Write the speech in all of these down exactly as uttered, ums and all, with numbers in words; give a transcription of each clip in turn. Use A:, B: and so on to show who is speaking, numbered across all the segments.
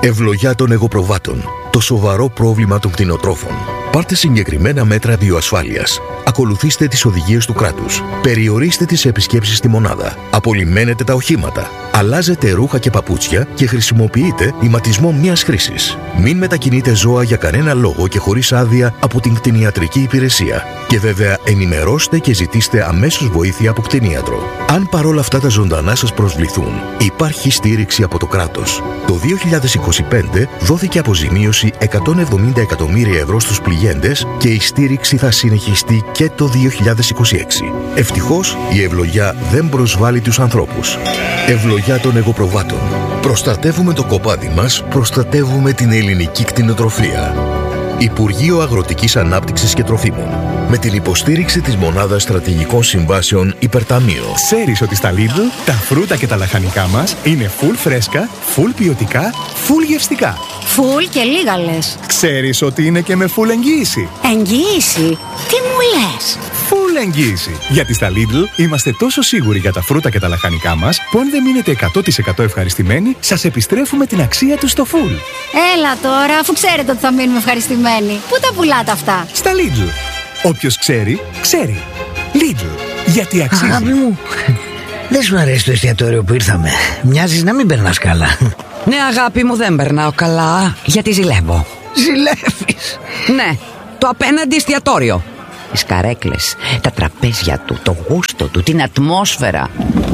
A: Ευλογιά των εγωπροβάτων. Το σοβαρό πρόβλημα των κτηνοτρόφων. Πάρτε συγκεκριμένα μέτρα βιοασφάλειας. Ακολουθήστε τις οδηγίες του κράτους. Περιορίστε τις επισκέψεις στη μονάδα. Απολυμμένετε τα οχήματα. Αλλάζετε ρούχα και παπούτσια και χρησιμοποιείτε ηματισμό μιας χρήσης. Μην μετακινείτε ζώα για κανένα λόγο και χωρίς άδεια από την κτηνιατρική υπηρεσία. Και βέβαια ενημερώστε και ζητήστε αμέσως βοήθεια από κτηνίατρο. Αν παρόλα αυτά τα ζωντανά σας προσβληθούν, υπάρχει στήριξη από το κράτος. Το δύο χιλιάδες είκοσι πέντε δόθηκε αποζημίωση εκατόν εβδομήντα εκατομμύρια ευρώ στους πληγέντες και η στήριξη θα συνεχιστεί και το δύο χιλιάδες είκοσι έξι. Ευτυχώς η ευλογιά δεν προσβάλλει τους ανθρώπους. Ευλογιά των εγωπροβάτων. Προστατεύουμε το κοπάδι μας, προστατεύουμε την ελληνική κτηνοτροφία. Υπουργείο Αγροτικής Ανάπτυξης και Τροφίμων. Με την υποστήριξη της Μονάδας Στρατηγικών Συμβάσεων Υπερταμείο.
B: Ξέρεις ότι στα Lidl τα φρούτα και τα λαχανικά μας είναι full φρέσκα, full ποιοτικά, full γευστικά.
C: Full και λίγα λες.
B: Ξέρεις ότι είναι και με full εγγύηση.
C: Εγγύηση? Τι μου λες?
B: Full εγγύηση. Γιατί στα Lidl είμαστε τόσο σίγουροι για τα φρούτα και τα λαχανικά μας που αν δεν μείνετε εκατό τοις εκατό ευχαριστημένοι, σας επιστρέφουμε την αξία τους στο full.
C: Έλα τώρα, αφού ξέρετε ότι θα μείνουμε ευχαριστημένοι. Πού τα πουλάτε αυτά?
B: Στα Lidl. Όποιος ξέρει, ξέρει. Lidl. Γιατί αξίζει.
D: Αγάπη μου, δεν σου αρέσει το εστιατόριο που ήρθαμε? Μοιάζεις να μην περνάς καλά.
E: Ναι, αγάπη μου, δεν περνάω καλά, γιατί ζηλεύω.
D: Ζηλεύεις?
E: Ναι, το απέναντι εστιατόριο. Τις καρέκλες, τα τραπέζια του, το γούστο του, την ατμόσφαιρα.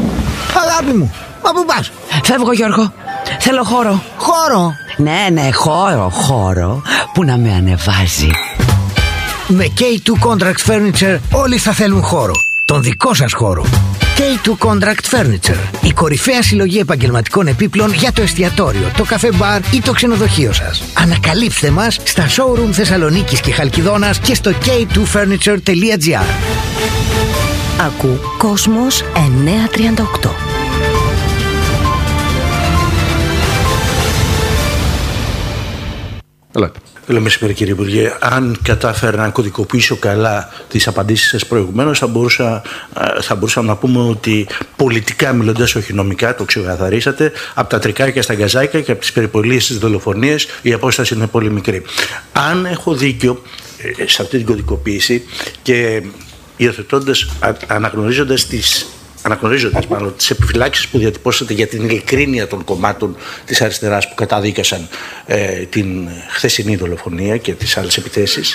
D: Αγάπη μου, μα πού πας?
E: Φεύγω, Γιώργο. Θέλω χώρο.
D: Χώρο?
E: Ναι, ναι, χώρο, χώρο που να με ανεβάζει.
D: Με κέι τού Contract Furniture όλοι θα θέλουν χώρο. Τον δικό σας χώρο. κέι τού Contract Furniture. Η κορυφαία συλλογή επαγγελματικών επίπλων για το εστιατόριο, το καφέ μπαρ ή το ξενοδοχείο σας. Ανακαλύψτε μας στα showroom Θεσσαλονίκης και Χαλκιδόνας και στο κέι τού φέρνιτσερ τελεία τζι άρ.
F: Ακού Κόσμος εννιακόσια τριάντα οκτώ.
G: Ελάτε. Καλό μεσημέρι, κύριε Υπουργέ. Αν κατάφερα να κωδικοποιήσω καλά τις απαντήσεις σας προηγουμένως, θα μπορούσα, θα μπορούσα να πούμε ότι πολιτικά μιλώντας, όχι νομικά, το ξεκαθαρίσατε, από τα τρικάκια στα γκαζάκια και από τις περιπολίες στις δολοφονίες η απόσταση είναι πολύ μικρή. Αν έχω δίκιο σε αυτή την κωδικοποίηση και υιοθετώντας, αναγνωρίζοντας τις αναγνωρίζοντας μάλλον τις επιφυλάξεις που διατυπώσατε για την ειλικρίνεια των κομμάτων της αριστεράς που καταδίκασαν ε, την χθεσινή δολοφονία και τις άλλες επιθέσεις,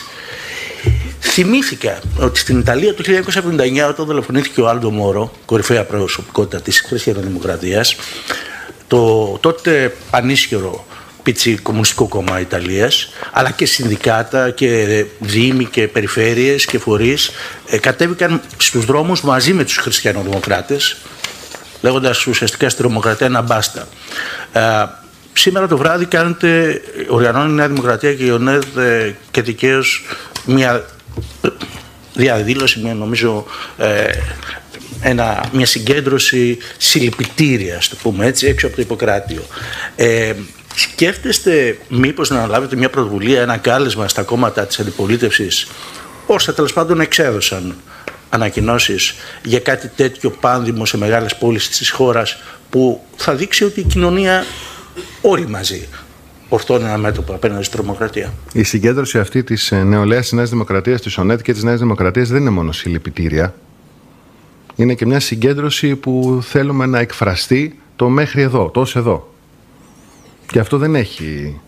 G: θυμήθηκα ότι στην Ιταλία το χίλια εννιακόσια εβδομήντα εννιά, όταν δολοφονήθηκε ο Άλντο Μόρο, κορυφαία προσωπικότητα της Χριστιανοδημοκρατίας, το τότε πανίσχυρο πιτσι Κομμουνιστικό Κόμμα Ιταλίας, αλλά και συνδικάτα και δήμοι και περιφέρειες και φορείς ε, κατέβηκαν στους δρόμους μαζί με τους χριστιανοδημοκράτες, λέγοντας ουσιαστικά στη τρομοκρατία ένα μπάστα. Ε, σήμερα το βράδυ κάνετε, οργανώνει η Νέα Δημοκρατία και η ΟΝΕΔ ε, και δικαίως μια διαδήλωση, μια νομίζω ε, ένα, μια συγκέντρωση συλληπιτήρια, το πούμε έτσι, έξω από το Ιπποκράτιο. Ε, Σκέφτεστε μήπως να αναλάβετε μια πρωτοβουλία, ένα κάλεσμα στα κόμματα της αντιπολίτευσης, όσα τέλος πάντων εξέδωσαν ανακοινώσεις για κάτι τέτοιο πάνδημο σε μεγάλες πόλεις της χώρας, που θα δείξει ότι η κοινωνία όλοι μαζί ορθώνει ένα μέτωπο απέναντι στην τρομοκρατία?
H: Η συγκέντρωση αυτή της νεολαίας της Νέας Δημοκρατίας, της ΟΝΕΤ και της Νέας Δημοκρατίας δεν είναι μόνο συλληπιτήρια. Είναι και μια συγκέντρωση που θέλουμε να εκφραστεί το μέχρι εδώ, το ως εδώ. Και αυτό δεν έχει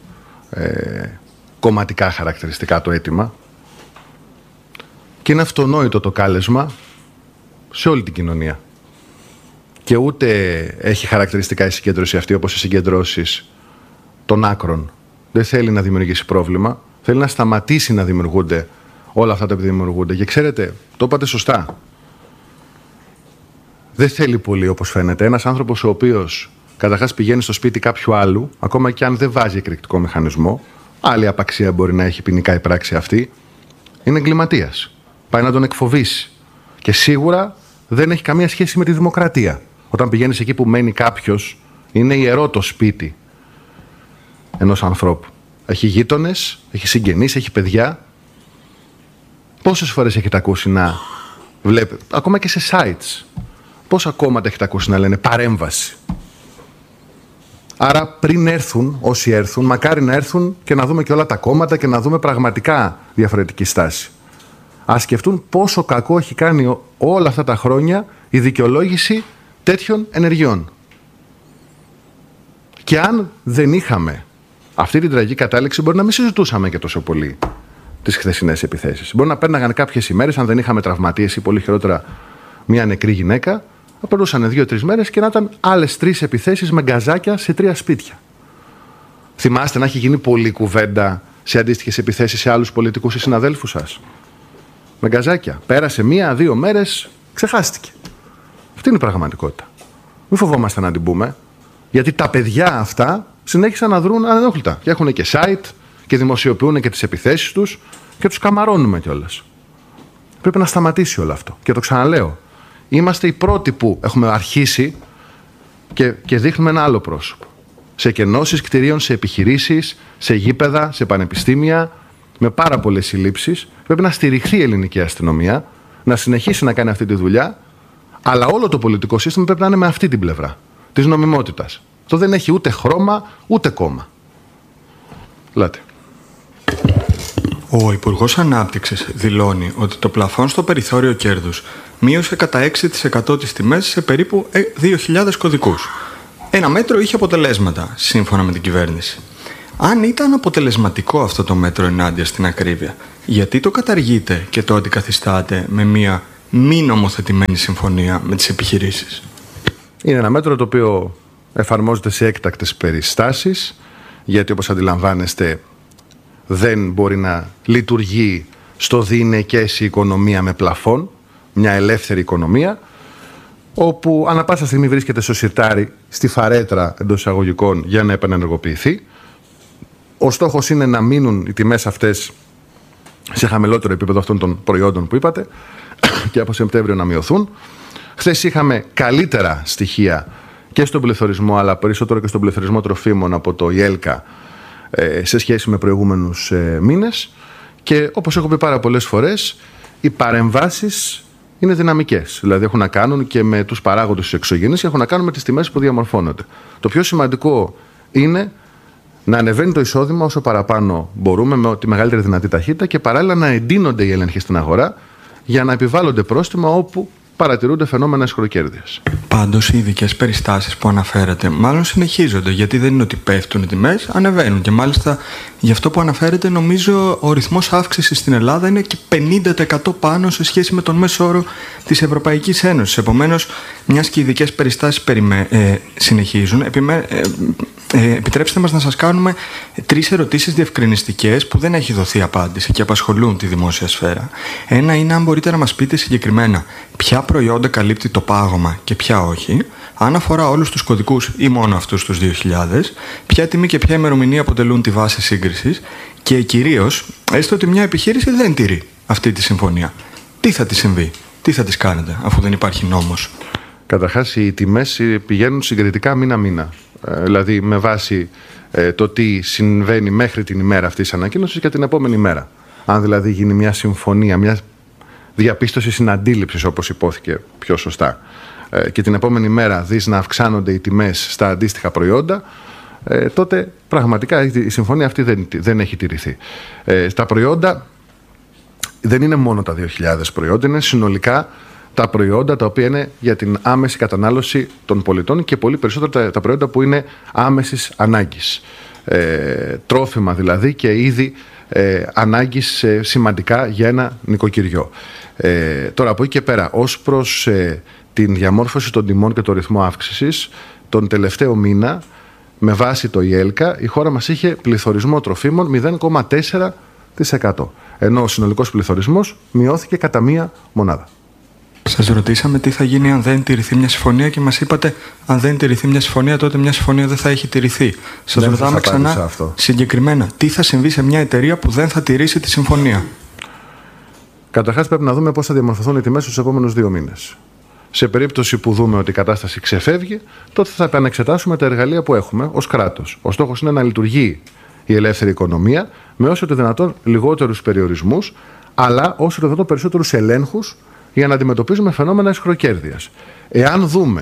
H: ε, κομματικά χαρακτηριστικά το αίτημα. Και είναι αυτονόητο το κάλεσμα σε όλη την κοινωνία. Και ούτε έχει χαρακτηριστικά η συγκέντρωση αυτή όπως οι συγκεντρώσεις των άκρων. Δεν θέλει να δημιουργήσει πρόβλημα. Θέλει να σταματήσει να δημιουργούνται όλα αυτά τα που δημιουργούνται. Και ξέρετε, το είπατε σωστά. Δεν θέλει πολύ, όπως φαίνεται, ένας άνθρωπος ο οποίος καταρχάς πηγαίνει στο σπίτι κάποιου άλλου, ακόμα και αν δεν βάζει εκρηκτικό μηχανισμό, άλλη απαξία μπορεί να έχει ποινικά η πράξη αυτή, είναι εγκληματίας. Πάει να τον εκφοβήσει. Και σίγουρα δεν έχει καμία σχέση με τη δημοκρατία. Όταν πηγαίνεις εκεί που μένει κάποιος, είναι ιερό το σπίτι ενός ανθρώπου. Έχει γείτονες, έχει συγγενείς, έχει παιδιά. Πόσες φορές έχετε ακούσει να βλέπετε, ακόμα και σε sites, πόσα κόμματα έχετε ακούσει να λένε παρέμβαση? Άρα πριν έρθουν, όσοι έρθουν, μακάρι να έρθουν και να δούμε και όλα τα κόμματα και να δούμε πραγματικά διαφορετική στάση. Ας σκεφτούν πόσο κακό έχει κάνει όλα αυτά τα χρόνια η δικαιολόγηση τέτοιων ενεργειών. Και αν δεν είχαμε αυτή την τραγική κατάληξη, μπορεί να μην συζητούσαμε και τόσο πολύ τις χθεσινές επιθέσεις. Μπορεί να πέρναγαν κάποιες ημέρες, αν δεν είχαμε τραυματίες ή πολύ χειρότερα μια νεκρή γυναίκα, να περνούσαν δύο-τρεις μέρες και να ήταν άλλες τρεις επιθέσεις με γκαζάκια σε τρία σπίτια. Θυμάστε να έχει γίνει πολλή κουβέντα σε αντίστοιχες επιθέσεις σε άλλους πολιτικούς ή συναδέλφους σας? Με γκαζάκια. Πέρασε μία-δύο μέρες, ξεχάστηκε. Αυτή είναι η πραγματικότητα. Μην φοβόμαστε να την πούμε, γιατί τα παιδιά αυτά συνέχισαν να δρουν ανενόχλητα. Και έχουν και site και δημοσιοποιούν και τις επιθέσεις τους και τους καμαρώνουμε κιόλας. Πρέπει να σταματήσει όλο αυτό. Και το ξαναλέω. Είμαστε οι πρώτοι που έχουμε αρχίσει και, και δείχνουμε ένα άλλο πρόσωπο. Σε κενώσεις κτηρίων, σε επιχειρήσεις, σε γήπεδα, σε πανεπιστήμια, με πάρα πολλές συλλήψεις. Πρέπει να στηριχθεί η ελληνική αστυνομία, να συνεχίσει να κάνει αυτή τη δουλειά, αλλά όλο το πολιτικό σύστημα πρέπει να είναι με αυτή την πλευρά της νομιμότητας. Αυτό δεν έχει ούτε χρώμα, ούτε κόμμα. Λέτε.
I: Ο Υπουργός Ανάπτυξης δηλώνει ότι το πλαφόν στο περιθώριο κέρδους μείωσε κατά έξι τοις εκατό τις τιμές σε περίπου δύο χιλιάδες κωδικούς. Ένα μέτρο είχε αποτελέσματα, σύμφωνα με την κυβέρνηση. Αν ήταν αποτελεσματικό αυτό το μέτρο ενάντια στην ακρίβεια, γιατί το καταργείτε και το αντικαθιστάτε με μια μη νομοθετημένη συμφωνία με τις επιχειρήσεις?
H: Είναι ένα μέτρο το οποίο εφαρμόζεται σε έκτακτες περιστάσεις, γιατί όπως αντιλαμβάνεστε δεν μπορεί να λειτουργεί στο διηνεκές η οικονομία με πλαφόν, μια ελεύθερη οικονομία, όπου ανά πάσα στιγμή βρίσκεται στο σιρτάρι, στη φαρέτρα εντός εισαγωγικών, για να επανενεργοποιηθεί. Ο στόχος είναι να μείνουν οι τιμές αυτές σε χαμηλότερο επίπεδο αυτών των προϊόντων που είπατε και από Σεπτέμβριο να μειωθούν. Χθες είχαμε καλύτερα στοιχεία και στον πληθωρισμό, αλλά περισσότερο και στον πληθωρισμό τροφίμων από το ΙΕΛΚΑ σε σχέση με προηγούμενους μήνες. Και όπως έχω πει πάρα πολλές φορές, οι παρεμβάσεις είναι δυναμικές. Δηλαδή έχουν να κάνουν και με τους παράγοντες της εξωγενής και έχουν να κάνουν με τις τιμές που διαμορφώνονται. Το πιο σημαντικό είναι να ανεβαίνει το εισόδημα όσο παραπάνω μπορούμε, με τη μεγαλύτερη δυνατή ταχύτητα, και παράλληλα να εντείνονται οι έλεγχοι στην αγορά για να επιβάλλονται πρόστιμα όπου παρατηρούνται φαινόμενα ισχυροκέρδειας.
I: Πάντως, οι ειδικές περιστάσεις που αναφέρατε μάλλον συνεχίζονται, γιατί δεν είναι ότι πέφτουν οι τιμές, ανεβαίνουν. Και μάλιστα γι' αυτό που αναφέρετε, νομίζω ο ρυθμός αύξησης στην Ελλάδα είναι και πενήντα τοις εκατό πάνω σε σχέση με τον μέσο όρο της Ευρωπαϊκής Ένωσης. Επομένως, μιας και οι ειδικές περιστάσεις περιμέ... ε, συνεχίζουν, επιμέ... ε, ε, επιτρέψτε μας να σας κάνουμε τρεις ερωτήσεις διευκρινιστικές που δεν έχει δοθεί απάντηση και απασχολούν τη δημόσια σφαίρα. Ένα είναι αν μπορείτε να μας πείτε συγκεκριμένα ποια προϊόντα καλύπτει το πάγωμα και ποια όχι, αν αφορά όλους τους κωδικούς ή μόνο αυτούς τους δύο χιλιάδες, ποια τιμή και ποια ημερομηνία αποτελούν τη βάση σύγκρισης και κυρίως, έστω ότι μια επιχείρηση δεν τηρεί αυτή τη συμφωνία, τι θα της συμβεί, τι θα της κάνετε αφού δεν υπάρχει νόμος?
H: Καταρχάς, οι τιμές πηγαίνουν συγκριτικά μήνα-μήνα. Ε, δηλαδή με βάση ε, το τι συμβαίνει μέχρι την ημέρα αυτής της ανακοίνωσης και την επόμενη μέρα. Αν δηλαδή γίνει μια συμφωνία, μια διαπίστωση συναντήληψης, όπως υπόθηκε πιο σωστά, ε, και την επόμενη μέρα δεις να αυξάνονται οι τιμές στα αντίστοιχα προϊόντα, ε, τότε πραγματικά η συμφωνία αυτή δεν, δεν έχει τηρηθεί. Ε, τα προϊόντα δεν είναι μόνο τα δύο χιλιάδες προϊόντα, είναι συνολικά τα προϊόντα τα οποία είναι για την άμεση κατανάλωση των πολιτών και πολύ περισσότερο τα, τα προϊόντα που είναι άμεσης ανάγκης. Ε, τρόφιμα δηλαδή και είδη ε, ανάγκης ε, σημαντικά για ένα νοικοκυριό. Ε, τώρα από εκεί και πέρα, ως προς ε, την διαμόρφωση των τιμών και το ρυθμό αύξησης, τον τελευταίο μήνα, με βάση το ΙΕΛΚΑ, η χώρα μας είχε πληθωρισμό τροφίμων μηδέν κόμμα τέσσερα τοις εκατό, ενώ ο συνολικός πληθωρισμός μειώθηκε κατά μία μονάδα.
I: Σας ρωτήσαμε τι θα γίνει αν δεν τηρηθεί μια συμφωνία και μας είπατε αν δεν τηρηθεί μια συμφωνία τότε μια συμφωνία δεν θα έχει τηρηθεί. Σας δεν ρωτάμε ξανά αυτό. Συγκεκριμένα τι θα συμβεί σε μια εταιρεία που δεν θα τηρήσει τη συμφωνία?
H: Καταρχάς πρέπει να δούμε πώς θα διαμορφωθούν οι τιμές στους επόμενους δύο μήνες. Σε περίπτωση που δούμε ότι η κατάσταση ξεφεύγει, τότε θα επανεξετάσουμε τα εργαλεία που έχουμε ως κράτος. Ο στόχος είναι να λειτουργεί η ελεύθερη οικονομία με όσο το δυνατόν λιγότερους περιορισμούς, αλλά όσο το δυνατόν περισσότερους ελέγχους για να αντιμετωπίζουμε φαινόμενα ισχυροκέρδειας. Εάν δούμε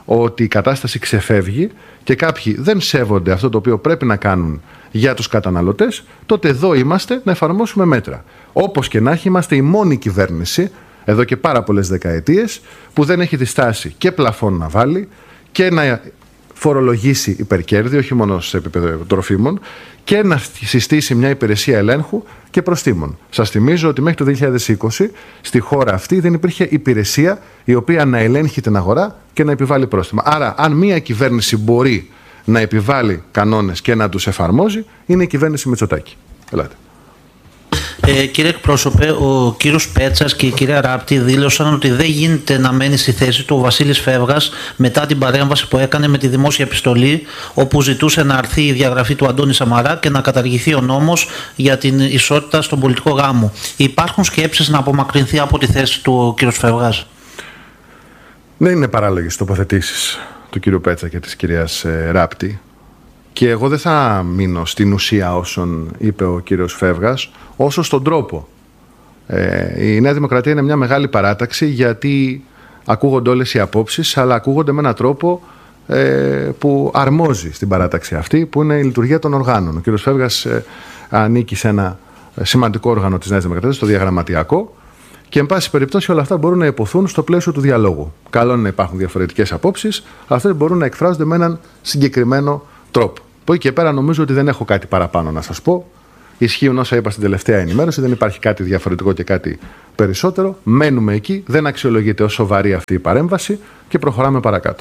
H: ότι η κατάσταση ξεφεύγει και κάποιοι δεν σέβονται αυτό το οποίο πρέπει να κάνουν για τους καταναλωτές, τότε εδώ είμαστε να εφαρμόσουμε μέτρα. Όπως και να έχει, είμαστε η μόνη κυβέρνηση εδώ και πάρα πολλές δεκαετίες που δεν έχει διστάσει και πλαφόν να βάλει και να φορολογήσει υπερκέρδη, όχι μόνο σε επίπεδο τροφίμων, και να συστήσει μια υπηρεσία ελέγχου και προστίμων. Σας θυμίζω ότι μέχρι το δύο χιλιάδες είκοσι στη χώρα αυτή δεν υπήρχε υπηρεσία η οποία να ελέγχει την αγορά και να επιβάλλει πρόστιμα. Άρα, αν μια κυβέρνηση μπορεί να επιβάλλει κανόνες και να τους εφαρμόζει, είναι η κυβέρνηση Μητσοτάκη. Ελάτε.
G: Ε, κύριε εκπρόσωπε, ο κύριος Πέτσας και η κυρία Ράπτη δήλωσαν ότι δεν γίνεται να μένει στη θέση του ο Βασίλης Φεύγας μετά την παρέμβαση που έκανε με τη δημόσια επιστολή, όπου ζητούσε να αρθεί η διαγραφή του Αντώνη Σαμαρά και να καταργηθεί ο νόμος για την ισότητα στον πολιτικό γάμο. Υπάρχουν σκέψεις να απομακρυνθεί από τη θέση του ο κύριος Φεύγας?
H: Δεν είναι παράλογες τοποθετήσεις του κύριου Πέτσα και της κυρίας ε, Ράπτη. Και εγώ δεν θα μείνω στην ουσία όσων είπε ο κύριος Φεύγας, όσο στον τρόπο. Ε, η Νέα Δημοκρατία είναι μια μεγάλη παράταξη, γιατί ακούγονται όλες οι απόψεις, αλλά ακούγονται με έναν τρόπο ε, που αρμόζει στην παράταξη αυτή, που είναι η λειτουργία των οργάνων. Ο κύριος Φεύγας ε, ανήκει σε ένα σημαντικό όργανο της Νέας Δημοκρατίας, το διαγραμματιακό, και εν πάση περιπτώσει όλα αυτά μπορούν να υποθούν στο πλαίσιο του διαλόγου. Καλό είναι να υπάρχουν διαφορετικές απόψεις, αλλά αυτές μπορούν να εκφράζονται με έναν συγκεκριμένο τρόπο. Από εκεί και πέρα νομίζω ότι δεν έχω κάτι παραπάνω να σας πω. Ισχύουν όσα είπα στην τελευταία ενημέρωση, δεν υπάρχει κάτι διαφορετικό και κάτι περισσότερο. Μένουμε εκεί, δεν αξιολογείται ως σοβαρή αυτή η παρέμβαση και προχωράμε παρακάτω.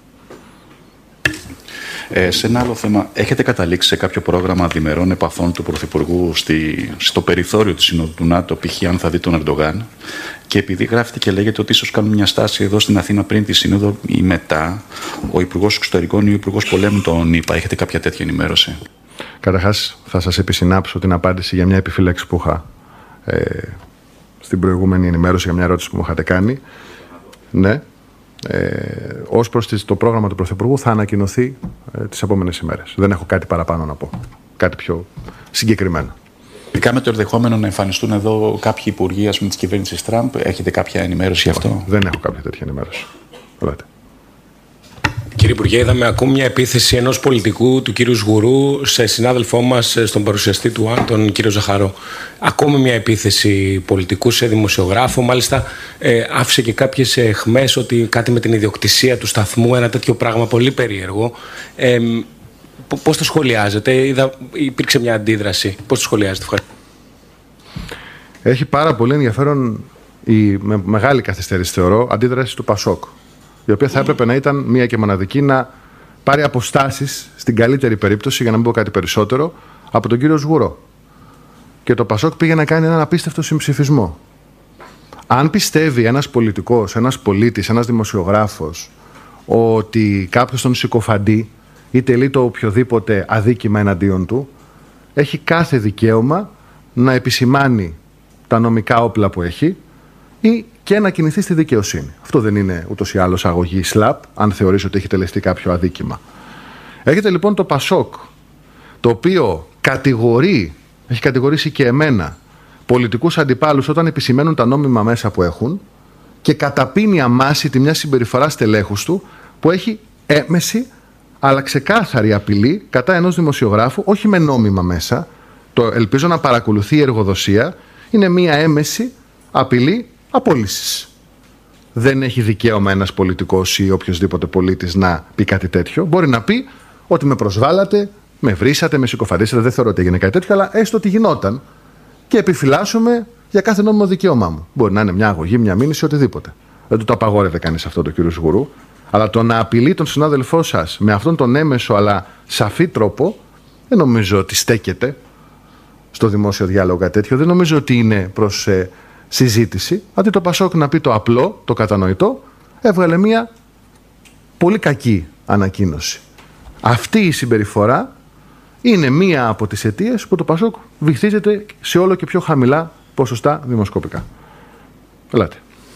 J: Ε, σε ένα άλλο θέμα, έχετε καταλήξει σε κάποιο πρόγραμμα διμερών επαφών του Πρωθυπουργού στη, στο περιθώριο του Συνόδου του ΝΑΤΟ, π.χ. αν θα δει τον Ερντογάν? Και επειδή γράφεται και λέγεται ότι ίσως κάνουν μια στάση εδώ στην Αθήνα πριν τη Σύνοδο ή μετά, ο Υπουργός Εξωτερικών ή ο Υπουργός Πολέμου τον είπα, έχετε κάποια τέτοια ενημέρωση?
H: Καταρχάς, θα σας επισυνάψω την απάντηση για μια επιφύλαξη που είχα ε, στην προηγούμενη ενημέρωση για μια ερώτηση που μου είχατε κάνει. Ναι. Ε, ως προς το πρόγραμμα του Πρωθυπουργού θα ανακοινωθεί ε, τις επόμενες ημέρες. Δεν έχω κάτι παραπάνω να πω. Κάτι πιο συγκεκριμένο.
J: Ειδικά με το ενδεχόμενο να εμφανιστούν εδώ κάποιοι υπουργοί, ας πούμε, της κυβέρνησης Τραμπ, έχετε κάποια ενημέρωση γι' αυτό?
H: Δεν έχω κάποια τέτοια ενημέρωση. Ελάτε.
K: Κύριε Υπουργέ, είδαμε ακόμη μια επίθεση ενός πολιτικού, του κύριου Σγουρού, σε συνάδελφό μας, στον παρουσιαστή του ΑΝ, τον κύριο Ζαχαρό. Ακόμη μια επίθεση πολιτικού σε δημοσιογράφο. Μάλιστα, ε, άφησε και κάποιες αιχμές ότι κάτι με την ιδιοκτησία του σταθμού, ένα τέτοιο πράγμα πολύ περίεργο. Ε, πώς το σχολιάζετε? Είδα, υπήρξε μια αντίδραση. Πώς το σχολιάζετε? Ευχαριστώ.
H: Έχει πάρα πολύ ενδιαφέρον η με μεγάλη καθυστέρηση, θεωρώ, αντίδραση του Πασόκ, η οποία θα έπρεπε να ήταν μία και μοναδική, να πάρει αποστάσεις, στην καλύτερη περίπτωση, για να μην πω κάτι περισσότερο, από τον κύριο Σγουρό. Και το Πασόκ πήγε να κάνει έναν απίστευτο συμψηφισμό. Αν πιστεύει ένας πολιτικός, ένας πολίτης, ένας δημοσιογράφος ότι κάποιος τον συκοφαντεί ή τελεί το οποιοδήποτε αδίκημα εναντίον του, έχει κάθε δικαίωμα να επισημάνει τα νομικά όπλα που έχει ή και να κινηθεί στη δικαιοσύνη. Αυτό δεν είναι ούτως ή άλλως αγωγή σλαπ, αν θεωρείς ότι έχει τελεστεί κάποιο αδίκημα. Έχετε λοιπόν το Πασόκ, το οποίο κατηγορεί, έχει κατηγορήσει και εμένα, πολιτικούς αντιπάλους όταν επισημαίνουν τα νόμιμα μέσα που έχουν, και καταπίνει αμάσιτη μια συμπεριφορά στελέχους του που έχει έμεση αλλά ξεκάθαρη απειλή κατά ενός δημοσιογράφου, όχι με νόμιμα μέσα. Το ελπίζω να παρακολουθεί η εργοδοσία. Είναι μια έμεση απειλή απόλυσης. Δεν έχει δικαίωμα ένας πολιτικός ή οποιοσδήποτε πολίτης να πει κάτι τέτοιο. Μπορεί να πει ότι με προσβάλατε, με βρίσατε, με συκοφαντήσατε. Δεν θεωρώ ότι έγινε κάτι τέτοιο, αλλά έστω ότι γινόταν. Και επιφυλάσσομαι για κάθε νόμιμο δικαίωμά μου. Μπορεί να είναι μια αγωγή, μια μήνυση, οτιδήποτε. Δεν του το απαγόρευε κανείς αυτό, το κύριο Σγουρού. Αλλά το να απειλεί τον συνάδελφό σας με αυτόν τον έμεσο αλλά σαφή τρόπο, δεν νομίζω ότι στέκεται στο δημόσιο διάλογο κάτι τέτοιο. Δεν νομίζω ότι είναι προς ε, συζήτηση. Αντί το Πασόκ να πει το απλό, το κατανοητό, έβγαλε μια πολύ κακή ανακοίνωση. Αυτή η συμπεριφορά είναι μία από τις αιτίες που το Πασόκ βυθίζεται σε όλο και πιο χαμηλά ποσοστά δημοσκοπικά. Ελάτε.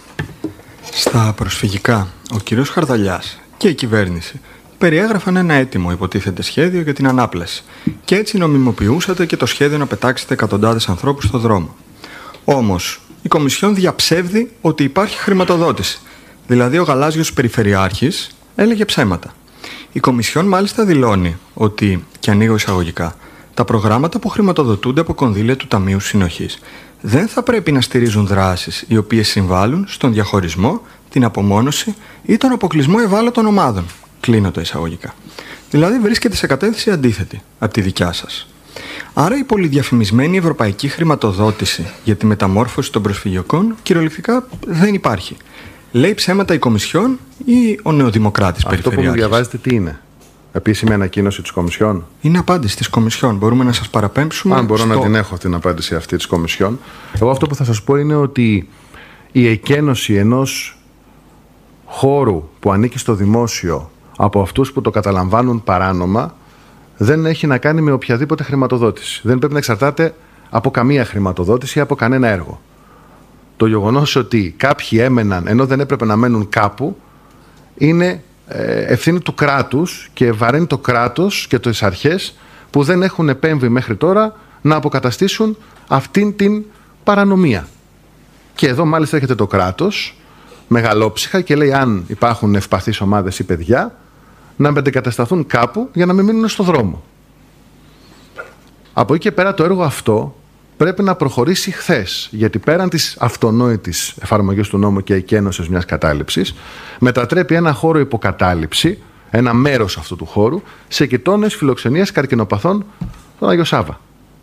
I: Στα προσφυγικά, ο κύριος Χαρδαλιάς και η κυβέρνηση περιέγραφαν ένα έτοιμο υποτίθεται σχέδιο για την ανάπλαση και έτσι νομιμοποιούσατε και το σχέδιο να πετάξετε εκατοντάδες ανθρώπους στο δρόμο. Όμως, η Κομισιόν διαψεύδει ότι υπάρχει χρηματοδότηση. Δηλαδή, ο γαλάζιος περιφερειάρχης έλεγε ψέματα. Η Κομισιόν μάλιστα δηλώνει ότι, και ανοίγω εισαγωγικά, τα προγράμματα που χρηματοδοτούνται από κονδύλια του Ταμείου Συνοχής δεν θα πρέπει να στηρίζουν δράσεις οι οποίες συμβάλλουν στον διαχωρισμό, την απομόνωση ή τον αποκλεισμό ευάλωτων ομάδων. Κλείνω τα εισαγωγικά. Δηλαδή βρίσκεται σε κατεύθυνση αντίθετη από τη δικιά σας. Άρα η πολυδιαφημισμένη ευρωπαϊκή χρηματοδότηση για τη μεταμόρφωση των προσφυγιωκών κυριολεκτικά δεν υπάρχει. Λέει ψέματα η Κομισιόν ή ο νεοδημοκράτης περιφερειάρχης?
H: Αυτό που μου διαβάζετε τι είναι? Επίσημη ανακοίνωση της Κομισιόν?
I: Είναι απάντηση της Κομισιόν. Μπορούμε να σας παραπέμψουμε.
H: Αν μπορώ
I: στο...
H: να την έχω την απάντηση αυτή της Κομισιόν. Εγώ αυτό που θα σας πω είναι ότι η εκένωση ενός χώρου που ανήκει στο δημόσιο από αυτούς που το καταλαμβάνουν παράνομα δεν έχει να κάνει με οποιαδήποτε χρηματοδότηση. Δεν πρέπει να εξαρτάται από καμία χρηματοδότηση ή από κανένα έργο. Το γεγονός ότι κάποιοι έμεναν ενώ δεν έπρεπε να μένουν κάπου είναι ευθύνη του κράτους και βαραίνει το κράτος και τις αρχές που δεν έχουν επέμβει μέχρι τώρα να αποκαταστήσουν αυτήν την παρανομία. Και εδώ μάλιστα έρχεται το κράτος μεγαλόψυχα και λέει αν υπάρχουν ευπαθείς ομάδες ή παιδιά να μετεγκατασταθούν κάπου για να μην μείνουν στο δρόμο. Από εκεί και πέρα το έργο αυτό πρέπει να προχωρήσει χθες, γιατί πέραν της αυτονόητης εφαρμογής του νόμου και εκένωσης μιας κατάληψης, μετατρέπει ένα χώρο υποκατάληψη, ένα μέρος αυτού του χώρου, σε κοιτώνες φιλοξενίας καρκινοπαθών στον Άγιο Σάββα.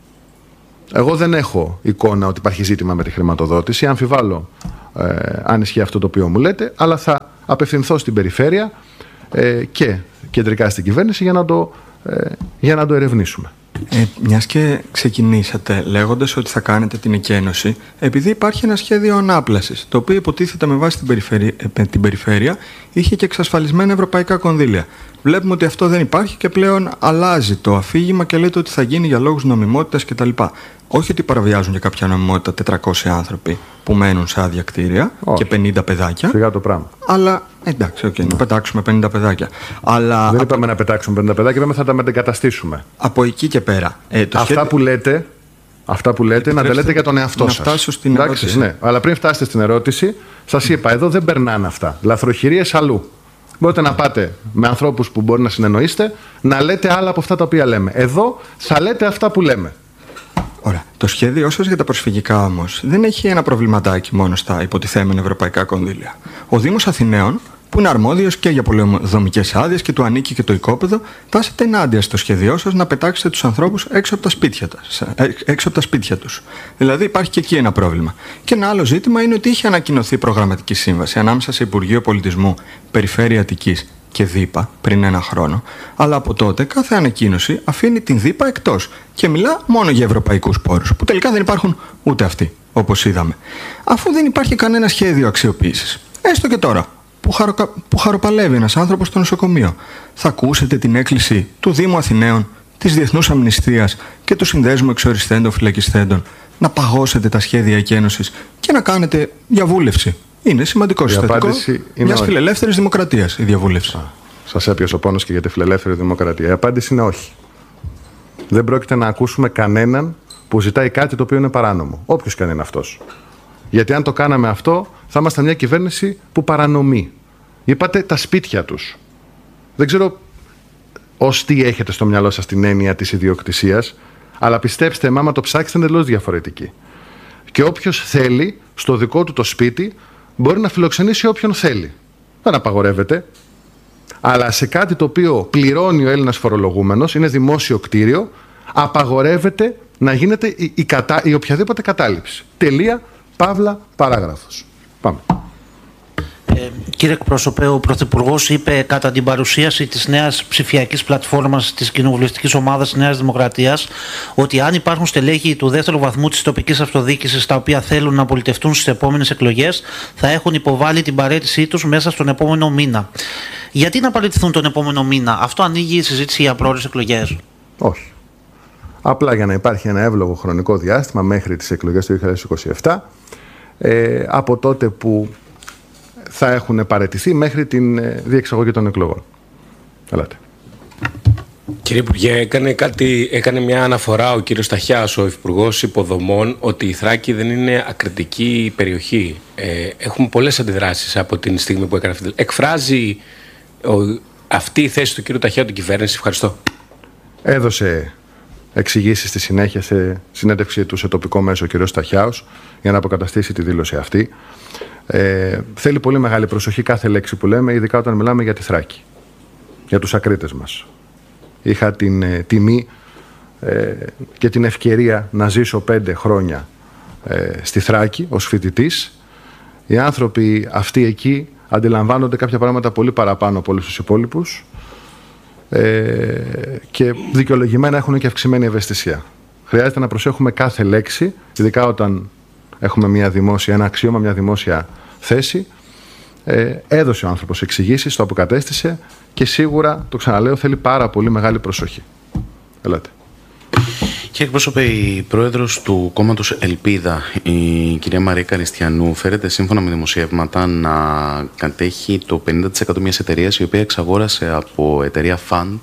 H: Εγώ δεν έχω εικόνα ότι υπάρχει ζήτημα με τη χρηματοδότηση, αμφιβάλλω ε, αν ισχύει αυτό το οποίο μου λέτε, αλλά θα απευθυνθώ στην περιφέρεια ε, και κεντρικά στην κυβέρνηση για να το, ε, για να το ερευνήσουμε.
I: Ε, μιας και ξεκινήσατε λέγοντας ότι θα κάνετε την εκένωση, επειδή υπάρχει ένα σχέδιο ανάπλασης, το οποίο υποτίθεται με βάση την περιφέρεια, ε, την περιφέρεια είχε και εξασφαλισμένα ευρωπαϊκά κονδύλια. Βλέπουμε ότι αυτό δεν υπάρχει και πλέον αλλάζει το αφήγημα και λέτε ότι θα γίνει για λόγους νομιμότητας κτλ. Όχι ότι παραβιάζουν για κάποια νομιμότητα τετρακόσιοι άνθρωποι που μένουν σε άδεια κτίρια. Όχι. Και πενήντα παιδάκια.
H: Σιγά το πράγμα.
I: Αλλά εντάξει, okay, να πετάξουμε πενήντα παιδάκια. Αλλά
H: δεν
I: από...
H: είπαμε να πετάξουμε πενήντα παιδάκια, είπαμε θα τα μετεγκαταστήσουμε.
I: Από εκεί και πέρα. Ε, το
H: αυτά, σχέδιο... που λέτε, αυτά που λέτε, να τα λέτε για τον εαυτό σας.
I: Να φτάσω στην
H: εντάξει,
I: ερώτηση.
H: Ναι. Αλλά πριν φτάσετε στην ερώτηση, σας είπα, εδώ δεν περνάνε αυτά. Λαθροχειρίες αλλού. Μπορείτε να πάτε με ανθρώπους που μπορεί να συνεννοείστε, να λέτε άλλα από αυτά τα οποία λέμε. Εδώ θα λέτε αυτά που λέμε.
I: Ωραία. Το σχέδιό σας για τα προσφυγικά όμως δεν έχει ένα προβληματάκι μόνο στα υποτιθέμενα ευρωπαϊκά κονδύλια. Ο Δήμος Αθηναίων, που είναι αρμόδιος και για πολεοδομικές άδειες και του ανήκει και το οικόπεδο, τάσεται ενάντια στο σχέδιό σας να πετάξετε τους ανθρώπους έξω από τα σπίτια, έξω από τα σπίτια τους. Δηλαδή υπάρχει και εκεί ένα πρόβλημα. Και ένα άλλο ζήτημα είναι ότι είχε ανακοινωθεί προγραμματική σύμβαση ανάμεσα σε Υπουργείο Πολιτισμού, Περιφέρεια Αττικής και ΔΥΠΑ πριν ένα χρόνο, αλλά από τότε κάθε ανακοίνωση αφήνει την ΔΥΠΑ εκτός και μιλά μόνο για ευρωπαϊκούς πόρους, που τελικά δεν υπάρχουν ούτε αυτοί, όπως είδαμε. Αφού δεν υπάρχει κανένα σχέδιο αξιοποίησης, έστω και τώρα, που, χαροκα... που χαροπαλεύει ένας άνθρωπος στο νοσοκομείο, θα ακούσετε την έκκληση του Δήμου Αθηναίων, της Διεθνούς Αμνηστίας και του Συνδέσμου Εξοριστέντων Φυλακισθέντων να παγώσετε τα σχέδια εκένωσης και να κάνετε διαβούλευση? Είναι σημαντικό συστατικό μιας φιλελεύθερης δημοκρατίας η διαβούλευση.
H: Σας έπιασε ο πόνος και για τη φιλελεύθερη δημοκρατία. Η απάντηση είναι όχι. Δεν πρόκειται να ακούσουμε κανέναν που ζητάει κάτι το οποίο είναι παράνομο. Όποιος και αν είναι αυτός. Γιατί αν το κάναμε αυτό, θα ήμασταν μια κυβέρνηση που παρανομεί. Είπατε τα σπίτια τους. Δεν ξέρω ως τι έχετε στο μυαλό σας την έννοια της ιδιοκτησίας, αλλά πιστέψτε με, άμα το ψάξετε είναι εντελώς διαφορετική. Και όποιος θέλει στο δικό του το σπίτι μπορεί να φιλοξενήσει όποιον θέλει. Δεν απαγορεύεται. Αλλά σε κάτι το οποίο πληρώνει ο Έλληνας φορολογούμενος, είναι δημόσιο κτίριο, απαγορεύεται να γίνεται η, η, κατα... η οποιαδήποτε κατάληψη. Τελεία, παύλα, παράγραφος. Πάμε.
G: Ε, κύριε εκπρόσωπε, ο Πρωθυπουργός είπε κατά την παρουσίαση της νέας ψηφιακής πλατφόρμας της κοινοβουλευτικής ομάδας της Νέας Δημοκρατίας ότι αν υπάρχουν στελέχη του δεύτερου βαθμού της τοπικής αυτοδιοίκησης τα οποία θέλουν να πολιτευτούν στις επόμενες εκλογές θα έχουν υποβάλει την παραίτησή τους μέσα στον επόμενο μήνα. Γιατί να παραιτηθούν τον επόμενο μήνα? Αυτό ανοίγει η συζήτηση για πρόορες εκλογές?
H: Όχι. Απλά για να υπάρχει ένα εύλογο χρονικό διάστημα μέχρι τις εκλογές του δύο χιλιάδες είκοσι επτά, ε, από τότε που θα έχουν παραιτηθεί μέχρι την διεξαγωγή των εκλογών. Ελάτε.
K: Κύριε Υπουργέ, έκανε, κάτι, έκανε μια αναφορά ο κύριος Σταχιάς, ο Υφυπουργός Υποδομών, ότι η Θράκη δεν είναι ακριτική περιοχή. Ε, έχουμε πολλές αντιδράσεις από την στιγμή που έκανε αυτή. Εκφράζει ο, αυτή η θέση του κ. Ταχαίου την κυβέρνηση? Ευχαριστώ.
H: Έδωσε εξηγήσεις στη συνέχεια σε συνέντευξή του σε τοπικό μέσο ο κ. Ταχιάος για να αποκαταστήσει τη δήλωση αυτή. Ε, θέλει πολύ μεγάλη προσοχή κάθε λέξη που λέμε, ειδικά όταν μιλάμε για τη Θράκη, για τους ακρίτες μας. Είχα την ε, τιμή ε, και την ευκαιρία να ζήσω πέντε χρόνια ε, στη Θράκη ως φοιτητής. Οι άνθρωποι αυτοί εκεί αντιλαμβάνονται κάποια πράγματα πολύ παραπάνω από όλους τους υπόλοιπους ε, και δικαιολογημένα έχουν και αυξημένη ευαισθησία. Χρειάζεται να προσέχουμε κάθε λέξη, ειδικά όταν έχουμε μια δημόσια, ένα αξίωμα, μια δημόσια θέση. Ε, έδωσε ο άνθρωπος εξηγήσεις, το αποκατέστησε και σίγουρα, το ξαναλέω, θέλει πάρα πολύ μεγάλη προσοχή. Ελάτε.
J: Κύριε εκπρόσωπε, η πρόεδρος του κόμματος Ελπίδα, η κυρία Μαρία Καριστιανού, φέρεται σύμφωνα με δημοσιεύματα να κατέχει το πενήντα τοις εκατό μιας εταιρείας η οποία εξαγόρασε από εταιρεία Fund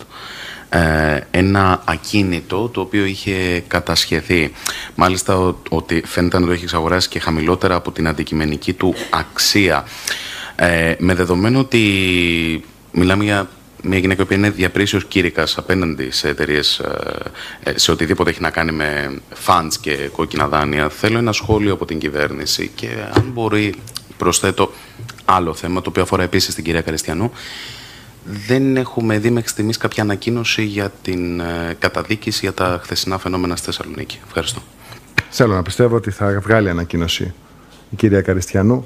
J: ένα ακίνητο το οποίο είχε κατασχεθεί. Μάλιστα ότι φαίνεται να το έχει εξαγοράσει και χαμηλότερα από την αντικειμενική του αξία. Ε, με δεδομένο ότι μιλάμε για μια γυναίκα που είναι διαπρίσεως κήρυκας απέναντι σε εταιρείες, σε οτιδήποτε έχει να κάνει με funds και κόκκινα δάνεια, θέλω ένα σχόλιο από την κυβέρνηση και αν μπορεί, προσθέτω άλλο θέμα το οποίο αφορά επίσης την κυρία Καριστιανού. Δεν έχουμε δει μέχρι στιγμής κάποια ανακοίνωση για την καταδίκηση για τα χθεσινά φαινόμενα στη Θεσσαλονίκη. Ευχαριστώ.
H: Θέλω να πιστεύω ότι θα βγάλει ανακοίνωση η κυρία Καριστιανού.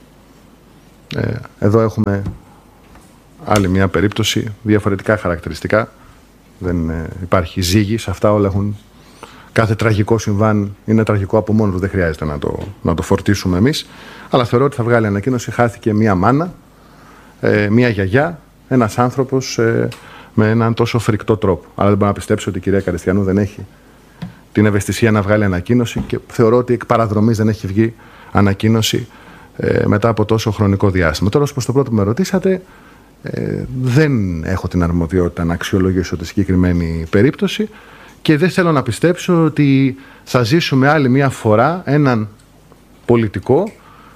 H: Ε, εδώ έχουμε άλλη μια περίπτωση, διαφορετικά χαρακτηριστικά. Δεν ε, υπάρχει ζύγι, σε αυτά όλα έχουν... Κάθε τραγικό συμβάν είναι τραγικό από μόνο του, δεν χρειάζεται να το, να το φορτίσουμε εμείς. Αλλά θεωρώ ότι θα βγάλει ανακοίνωση. Χάθηκε μια μάνα, ε, μια γιαγιά, ένας άνθρωπος ε, με έναν τόσο φρικτό τρόπο. Αλλά δεν μπορώ να πιστέψω ότι η κυρία Καριστιανού δεν έχει την ευαισθησία να βγάλει ανακοίνωση και θεωρώ ότι εκ παραδρομής δεν έχει βγει ανακοίνωση ε, μετά από τόσο χρονικό διάστημα. Τώρα, ως προς το πρώτο που με ρωτήσατε, ε, δεν έχω την αρμοδιότητα να αξιολογήσω τη συγκεκριμένη περίπτωση και δεν θέλω να πιστέψω ότι θα ζήσουμε άλλη μια φορά έναν πολιτικό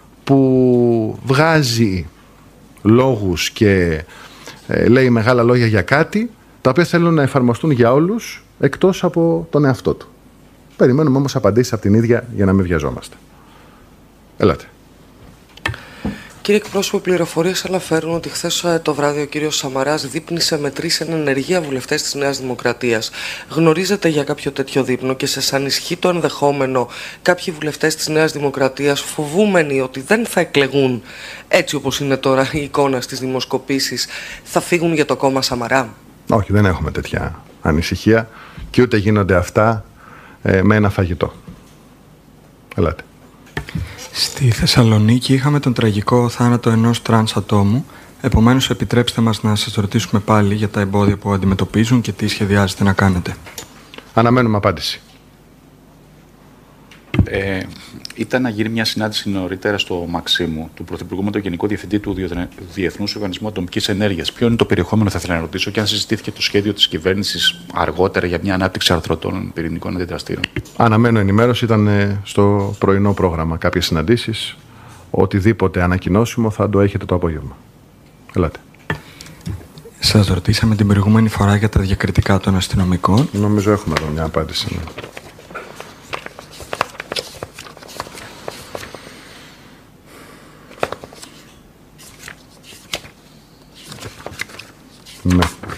H: που βγάζει λόγους και ε, λέει μεγάλα λόγια για κάτι τα οποία θέλουν να εφαρμοστούν για όλους εκτός από τον εαυτό του. Περιμένουμε όμως απαντήσεις από την ίδια για να μην βιαζόμαστε. Ελάτε.
L: Κύριε εκπρόσωπο, πληροφορίες αναφέρουν ότι χθες το βράδυ ο κύριος Σαμαράς δείπνησε με τρεις εν ενεργεία βουλευτές της Νέας Δημοκρατίας. Γνωρίζετε για κάποιο τέτοιο δείπνο και σας ανισχύει το ενδεχόμενο κάποιοι βουλευτές της Νέας Δημοκρατίας, φοβούμενοι ότι δεν θα εκλεγούν έτσι όπως είναι τώρα η εικόνα στις δημοσκοπήσεις, θα φύγουν για το κόμμα Σαμαρά?
H: Όχι, δεν έχουμε τέτοια ανησυχία και ούτε γίνονται αυτά ε, με ένα φαγητό. Ελάτε.
I: Στη Θεσσαλονίκη είχαμε τον τραγικό θάνατο ενός τρανς ατόμου. Επομένως, επιτρέψτε μας να σας ρωτήσουμε πάλι για τα εμπόδια που αντιμετωπίζουν και τι σχεδιάζετε να κάνετε.
H: Αναμένουμε απάντηση.
J: Ε, ήταν να γίνει μια συνάντηση νωρίτερα στο Μαξίμου του Πρωθυπουργού με τον Γενικό Διευθυντή του Διεθνούς Οργανισμού Ατομικής Ενέργειας. Ποιο είναι το περιεχόμενο, θα ήθελα να ρωτήσω, και αν συζητήθηκε το σχέδιο της κυβέρνησης αργότερα για μια ανάπτυξη αρθρωτών πυρηνικών αντιδραστήρων. Αναμένω ενημέρωση. Ήταν στο πρωινό πρόγραμμα κάποιες συναντήσεις. Οτιδήποτε ανακοινώσιμο θα το έχετε το απόγευμα. Ελάτε.
I: Σας ρωτήσαμε την προηγούμενη φορά για τα διακριτικά των αστυνομικών.
H: Νομίζω έχουμε εδώ μια απάντηση. Ναι. Ναι.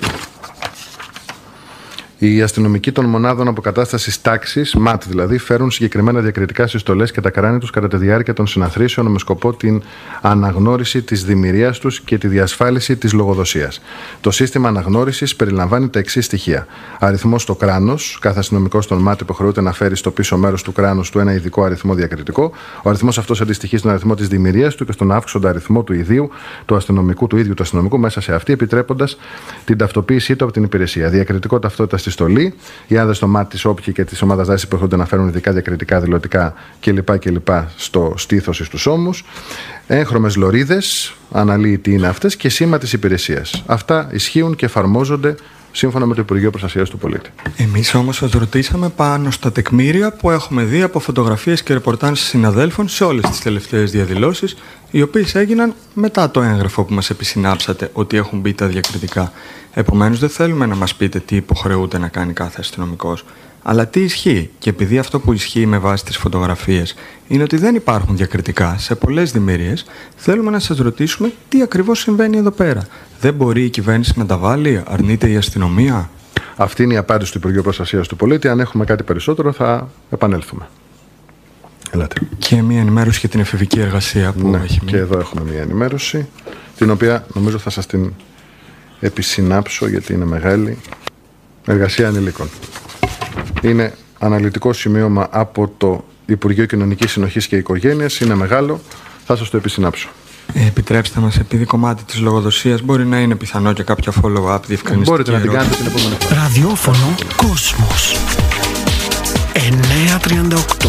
H: Οι αστυνομικοί των μονάδων αποκατάστασης τάξης, ΜΑΤ δηλαδή, φέρουν συγκεκριμένα διακριτικά συστολές και τα κράνη τους κατά τη διάρκεια των συναθρήσεων με σκοπό την αναγνώριση της δημιουργίας τους και τη διασφάλιση της λογοδοσίας. Το σύστημα αναγνώρισης περιλαμβάνει τα εξής στοιχεία. Αριθμό στο κράνος. Κάθε αστυνομικός των ΜΑΤ υποχρεούται να φέρει στο πίσω μέρος του κράνους του ένα ειδικό αριθμό διακριτικό. Ο αριθμός αυτός αντιστοιχεί στον αριθμό της δημιουργίας του και στον αύξοντα αριθμό του ιδίου του αστυνομικού, του ίδιου του αστυνομικού μέσα σε αυτή, επιτρέποντας την ταυτοποίησή του από την υπηρεσία. Διακριτικό ταυτότητα στη στολή. Οι άνδρες στο ΜΑΤ, της όπκη και της ομάδας δράσης υποχρεούνται να φέρουν ειδικά διακριτικά, δηλωτικά κλπ. κλπ. Στο στήθος ή στους ώμους. Έγχρωμες λωρίδες, αναλύει τι είναι αυτές, και σήμα της υπηρεσίας. Αυτά ισχύουν και εφαρμόζονται σύμφωνα με το Υπουργείο Προστασίας του Πολίτη.
I: Εμείς όμως σας ρωτήσαμε πάνω στα τεκμήρια που έχουμε δει από φωτογραφίες και ρεπορτάζ συναδέλφων σε όλες τις τελευταίες διαδηλώσεις, οι οποίες έγιναν μετά το έγγραφο που μας επισυνάψατε ότι έχουν μπει τα διακριτικά. Επομένως, δεν θέλουμε να μας πείτε τι υποχρεούται να κάνει κάθε αστυνομικός, αλλά τι ισχύει. Και επειδή αυτό που ισχύει με βάση τις φωτογραφίες είναι ότι δεν υπάρχουν διακριτικά σε πολλές δημιουργίες, θέλουμε να σας ρωτήσουμε τι ακριβώς συμβαίνει εδώ πέρα. Δεν μπορεί η κυβέρνηση να τα βάλει, αρνείται η αστυνομία?
H: Αυτή είναι η απάντηση του Υπουργείου Προστασίας του Πολίτη. Αν έχουμε κάτι περισσότερο, θα επανέλθουμε. Ελάτε.
I: Και μια ενημέρωση για την εφηβική εργασία που
H: ναι,
I: έχει μείνει.
H: Και εδώ έχουμε μια ενημέρωση, την οποία νομίζω θα σας την επισυνάψω γιατί είναι μεγάλη. Εργασία ανηλίκων. Είναι αναλυτικό σημείωμα από το Υπουργείο Κοινωνικής Συνοχής και Οικογένειας. Είναι μεγάλο. Θα σας το επισυνάψω.
I: Ε, επιτρέψτε μας, επειδή κομμάτι της λογοδοσίας μπορεί να είναι πιθανό και κάποια follow-up διευκρινιστική.
H: Μπορείτε να την κάνετε την επόμενη φορά.
M: Ραδιόφωνο Κόσμος εννιακόσια τριάντα οκτώ.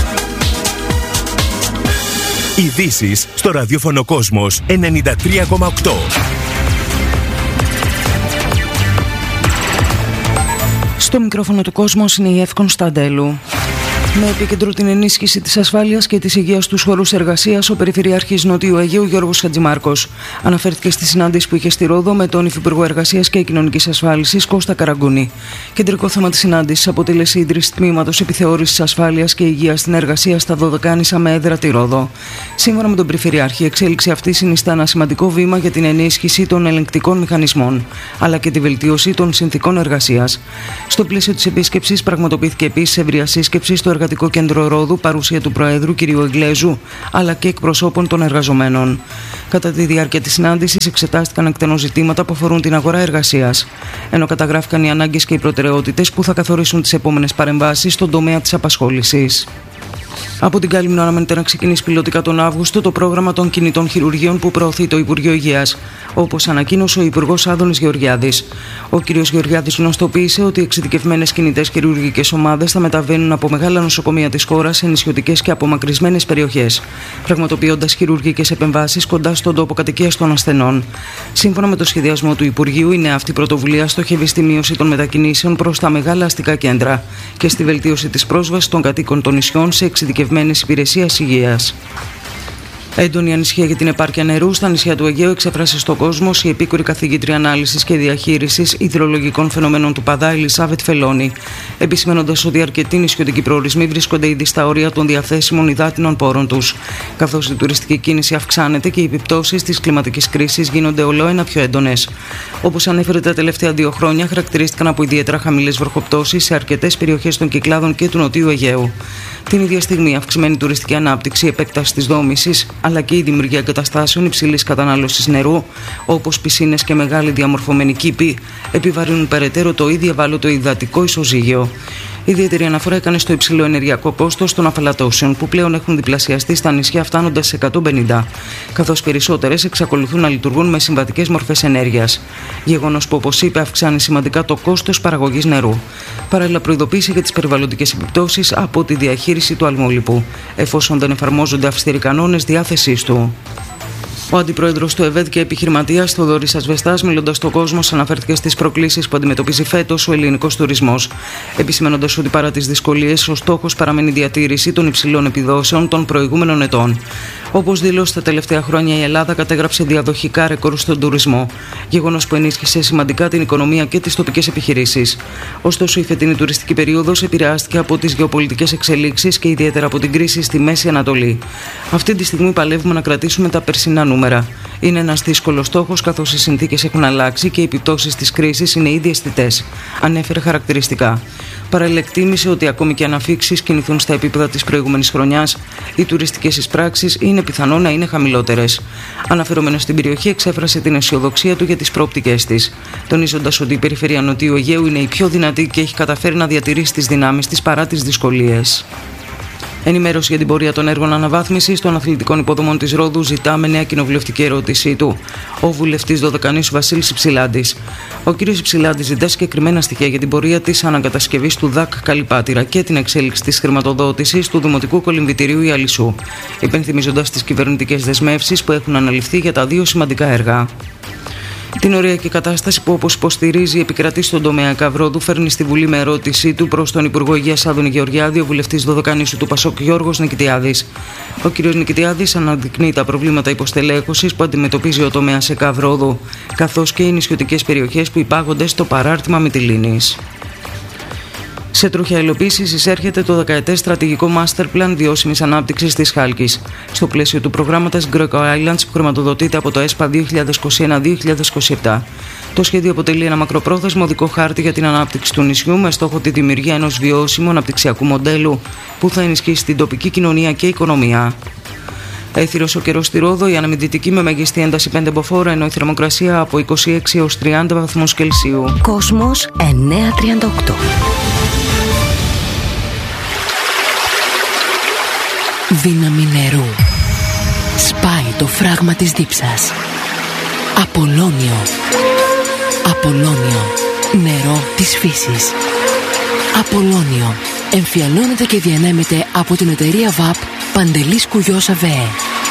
N: Ειδήσεις στο ραδιόφωνο Κόσμος ενενήντα τρία κόμμα οκτώ.
O: Στο μικρόφωνο του Κόσμος είναι η Εύη Κωνσταντέλου. Με επίκεντρο την ενίσχυση της ασφάλειας και της υγείας στους χώρους εργασίας, ο Περιφερειάρχης Νοτιού Αιγαίου Γιώργος Χατζημάρκος αναφέρθηκε στη συνάντηση που είχε στη Ρόδο με τον Υφυπουργό Εργασίας και Κοινωνικής Ασφάλισης Κώστα Καραγκούνη. Κεντρικό θέμα της συνάντησης αποτέλεσε η ίδρυση τμήματος επιθεώρησης ασφάλειας και υγείας στην εργασία στα Δωδεκάνησα με έδρα τη Ρόδο. Σύμφωνα με τον Περιφερειάρχη, η εξέλιξη αυτή συνιστά ένα σημαντικό βήμα για την ενίσχυση των ελεγκτικών μηχανισμών, αλλά και τη βελτίωση των συνθηκών εργασίας. Στο πλαίσιο της επίσκεψης, πραγματοποιήθηκε επίσης ευρεία σύσκεψη στο Εργατικό Κέντρο Ρόδου, παρουσία του Προέδρου κ. Εγγλέζου, αλλά και εκπροσώπων των εργαζομένων. Κατά τη διάρκεια της συνάντησης, εξετάστηκαν εκτενώς ζητήματα που αφορούν την αγορά εργασίας, ενώ καταγράφηκαν οι ανάγκες και οι προτεραιότητες που θα καθορίσουν τις επόμενες παρεμβάσεις στον τομέα της απασχόλησης. Από την Κάλυμνο αναμένεται να ξεκινήσει πιλωτικά τον Αύγουστο το πρόγραμμα των κινητών χειρουργείων που προωθεί το Υπουργείο Υγείας, όπως ανακοίνωσε ο Υπουργός Άδωνης Γεωργιάδης. Ο κ. Γεωργιάδης γνωστοποίησε ότι εξειδικευμένες κινητές χειρουργικές ομάδες θα μεταβαίνουν από μεγάλα νοσοκομεία της χώρας σε νησιωτικές και απομακρυσμένες περιοχές, πραγματοποιώντας χειρουργικές επεμβάσεις κοντά στον τόπο κατοικίας των ασθενών. Σύμφωνα με το σχεδιασμό του Υπουργείου, η νέα αυτή πρωτοβουλία στοχεύει στη μείωση των μετακινήσεων προς τα μεγάλα αστικά κέντρα και στη βελτίωση της πρόσβασης των κατοίκων των νησιών σε εξειδικευμένες υπηρεσίες υγείας. Έντονη ανησυχία για την επάρκεια νερού στα νησιά του Αιγαίου εξέφρασε στον κόσμο η επίκουρη καθηγήτρια ανάλυσης και διαχείρισης υδρολογικών φαινομένων του Παδά, Ελισάβετ Φελώνη, επισημένοντας ότι αρκετοί νησιωτικοί προορισμοί βρίσκονται ήδη στα όρια των διαθέσιμων υδάτινων πόρων τους, καθώς η τουριστική κίνηση αυξάνεται και οι επιπτώσεις της κλιματικής κρίσης γίνονται ολοένα πιο έντονες. Όπως ανέφερε, τα τελευταία δύο χρόνια χαρακτηρίστηκαν από ιδιαίτερα χαμηλές βροχοπτώσεις σε αρκετές περιοχές των Κυκλάδων και του Νοτιού Αιγαίου. Την ίδια στιγμή, η αυξημένη τουριστική ανάπτυξη, η επέκταση της δόμησης, αλλά και η δημιουργία εγκαταστάσεων υψηλής κατανάλωσης νερού, όπως πισίνες και μεγάλη διαμορφωμένη κήπη, επιβαρύνουν περαιτέρω το ήδη ευάλωτο υδατικό ισοζύγιο. Ιδιαίτερη αναφορά έκανε στο υψηλό ενεργειακό κόστος των αφαλατώσεων, που πλέον έχουν διπλασιαστεί στα νησιά, φτάνοντας σε εκατόν πενήντα, καθώς περισσότερες εξακολουθούν να λειτουργούν με συμβατικές μορφές ενέργειας. Γεγονός που, όπως είπε, αυξάνει σημαντικά το κόστος παραγωγής νερού. Παράλληλα, προειδοποίησε για τις περιβαλλοντικές επιπτώσεις από τη διαχείριση του αλμόλυπου, εφόσον δεν εφαρμόζονται αυστηροί κανόνες διάθεσής του. Ο αντιπρόεδρος του ΕΒΕΔ και επιχειρηματίας Θοδωρής Ασβεστάς, μιλώντας στον κόσμο, αναφέρθηκε στις προκλήσεις που αντιμετωπίζει φέτος ο ελληνικός τουρισμός, επισημένοντας ότι παρά τις δυσκολίες, ο στόχος παραμένει η διατήρηση των υψηλών επιδόσεων των προηγούμενων ετών. Όπως δήλωσε, τα τελευταία χρόνια η Ελλάδα κατέγραψε διαδοχικά ρεκόρ στον τουρισμό, γεγονός που ενίσχυσε σημαντικά την οικονομία και τις τοπικές επιχειρήσεις. Ωστόσο, η φετινή τουριστική περίοδος επηρεάστηκε από τις γεωπολιτικές εξελίξεις και ιδιαίτερα από την κρίση στη Μέση Ανατολή. Αυτή τη στιγμή παλεύουμε να κρατήσουμε τα περσινά νούμερα. Είναι ένας δύσκολος στόχος, καθώς οι συνθήκες έχουν αλλάξει και οι επιπτώσεις της κρίσης είναι ήδη αισθητές, ανέφερε χαρακτηριστικά. Παράλληλα, εκτίμησε ότι ακόμη και αν αφίξεις κινηθούν στα επίπεδα της προηγούμενης χρονιάς, οι τουριστικές εισπράξεις είναι πιθανό να είναι χαμηλότερες. Αναφερόμενος στην περιοχή, εξέφρασε την αισιοδοξία του για τις προοπτικές της, τονίζοντας ότι η περιφέρεια Νοτιού Αιγαίου είναι η πιο δυνατή και έχει καταφέρει να διατηρήσει τις δυνάμεις της παρά τις δυσκολίες. Ενημέρωση για την πορεία των έργων αναβάθμισης των αθλητικών υποδομών της Ρόδου ζητά με νέα κοινοβουλευτική ερώτησή του ο βουλευτής Δωδεκανήσου Βασίλης Υψηλάντης. Ο κ. Υψηλάντης ζητά συγκεκριμένα στοιχεία για την πορεία της ανακατασκευής του ΔΑΚ Καλυπάτηρα και την εξέλιξη της χρηματοδότησης του Δημοτικού Κολυμβητηρίου Ιαλισσού, υπενθυμίζοντας τις κυβερνητικές δεσμεύσεις που έχουν αναλυφθεί για τα δύο σημαντικά έργα. Την οριακή κατάσταση που, όπως υποστηρίζει, επικρατεί στον τομέα Καυρόδου, φέρνει στη Βουλή με ερώτησή του προς τον Υπουργό Υγείας Άδωνη Γεωργιάδη ο βουλευτής Δωδεκανήσου του Πασόκ Γιώργος Νικητιάδης. Ο κ. Νικητιάδης αναδεικνύει τα προβλήματα υποστελέχωσης που αντιμετωπίζει ο τομέας σε Καυρόδου, καθώς και οι νησιωτικές περιοχές που υπάγονται στο παράρτημα Μυτιλήνης. Σε τροχιά υλοποίησης εισέρχεται το δεκαετές στρατηγικό Master Plan βιώσιμης ανάπτυξης της Χάλκης, στο πλαίσιο του προγράμματος Greco Islands που χρηματοδοτείται από το ΕΣΠΑ δύο χιλιάδες είκοσι ένα δύο χιλιάδες είκοσι επτά. Το σχέδιο αποτελεί ένα μακροπρόθεσμο οδικό χάρτη για την ανάπτυξη του νησιού με στόχο τη δημιουργία ενός βιώσιμου αναπτυξιακού μοντέλου που θα ενισχύσει την τοπική κοινωνία και οικονομία. Έθυρος ο καιρός στη Ρόδο, η αναμυντική με μέγιστη ένταση πέντε μποφόρ, ενώ η θερμοκρασία από είκοσι έξι έως τριάντα βαθμούς Κελσίου.
F: Κόσμος εννιακόσια τριάντα οκτώ. Δύναμη νερού. Σπάει το φράγμα της δίψας. Απολώνιο. Απολώνιο. Νερό της φύσης. Απολώνιο. Εμφιαλώνεται και διανέμεται από την εταιρεία ΒΑΠ Παντελής Κουγιός ΑΒΕ.